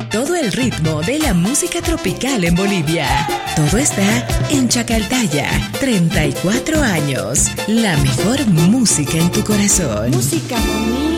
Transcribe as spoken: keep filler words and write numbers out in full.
todo el ritmo de la música tropical en Bolivia. Todo está en Chacaltaya. treinta y cuatro años. La mejor música en tu corazón. Música bonita.